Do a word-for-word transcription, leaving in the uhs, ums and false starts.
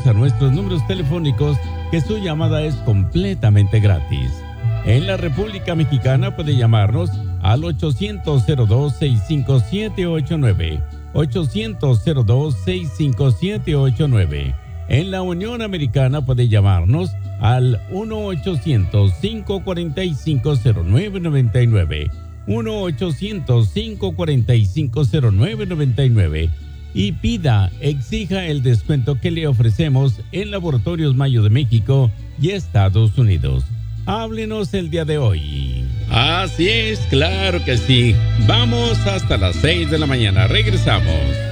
a nuestros números telefónicos, que su llamada es completamente gratis. En la República Mexicana puede llamarnos al ochocientos cero dos, sesenta y cinco, siete ocho nueve, ochocientos cero dos, sesenta y cinco, siete ocho nueve. En la Unión Americana puede llamarnos al uno ochocientos, cinco cuatro cinco, cero nueve nueve nueve, uno ochocientos, cinco cuatro cinco, cero nueve nueve nueve, y pida, exija el descuento que le ofrecemos en Laboratorios Mayo de México y Estados Unidos. Háblenos el día de hoy. Así es, claro que sí. Vamos hasta las seis de la mañana. Regresamos.